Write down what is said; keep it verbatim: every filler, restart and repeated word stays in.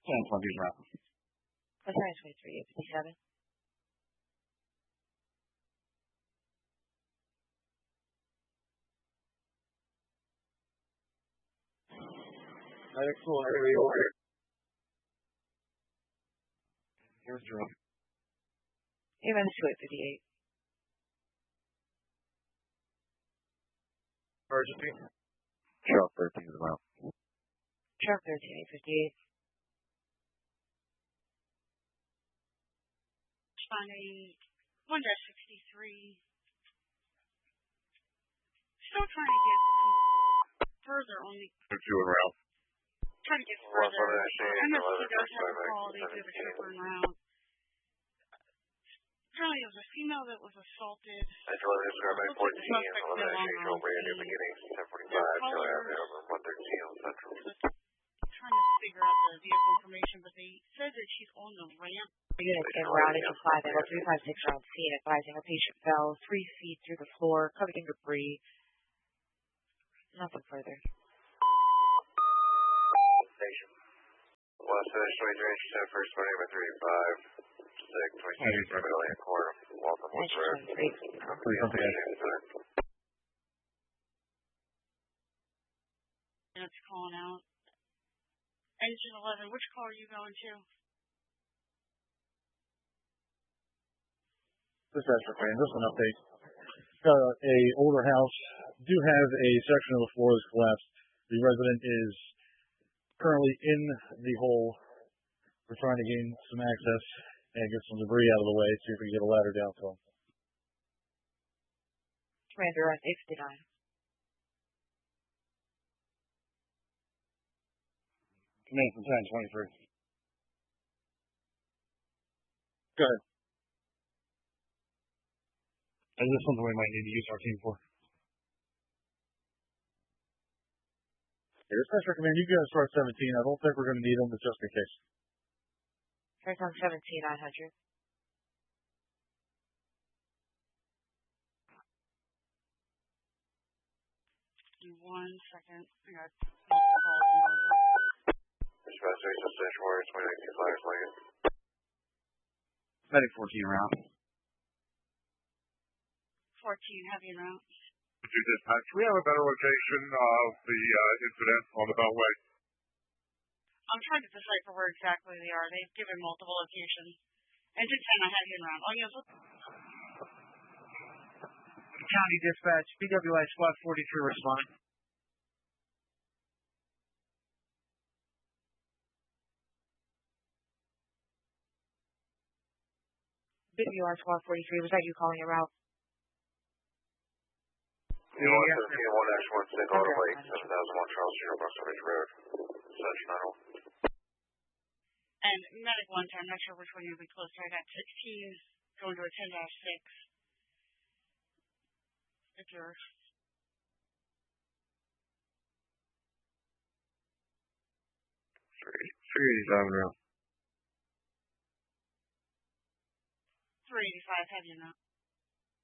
ten twenty route. Plus nine twenty-three, eight fifty-seven. Medic full heavy order. Here's your A minus two, eight fifty-eight. emergency. Sharp thirteen is around. Sharp thirteen, eight fifty-eight. Responding one dash sixty-three. Still trying to get further on the. Two around. Trying to get further. M S C does have a call. They do have a trooper en route. Apparently, it was a female that was assaulted. I told her it's around fourteen. Well, then I changed over in the beginning. ten forty-five. So I have it over one thirteen on Central. Trying to figure out the vehicle information, but they said that she's on the ramp. Units en route into five, Echo three five six round scene, advising a patient fell three feet through the floor, covered in debris. Nothing further. Station. West Finish twenty-three, she said first twenty by thirty-five. six, twenty-two, Rebellion Quarter. Waltham Woods Road. And it's calling out. Engine eleven, which car are you going to? Dispatcher Crane, just an update. Got a, a older house. Do have a section of the floor that's collapsed. The resident is currently in the hole. We're trying to gain some access and get some debris out of the way, see if we can get a ladder down to him. Commander on eight fifty-nine. Command from ten twenty-three. Go ahead. Is this something we might need to use our team for? Hey, Dispatcher Command, you guys start seventeen. I don't think we're going to need them, but just in case. First on seventeen, nine hundred. One second. I got multiple calls in order. Dispatch station, station warrior, twenty-nine, two flyers, Lincoln. Medic fourteen round. fourteen, heavy route. To dispatch, we have a better location of the uh, incident on the Beltway. I'm trying to decipher where exactly they are. They've given multiple locations. Engine ten, I have you in round. Oh, yes. County Dispatch, B W I Squad forty-three respond. B W I Squad forty-three, was that you calling a route? You want thirteen, one dash one, six, auto lake, seven thousand one Charles Street, Boston Ridge Road. Such metal. And medic one ten, I'm not sure which one you'll be closer. I got sixteen going to a ten dash six. If you're three eighty-five around. three eighty-five, heavy enough.